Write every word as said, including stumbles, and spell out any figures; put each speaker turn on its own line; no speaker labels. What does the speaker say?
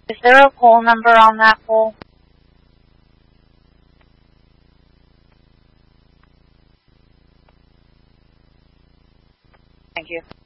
Is there a poll number on that poll? Thank you.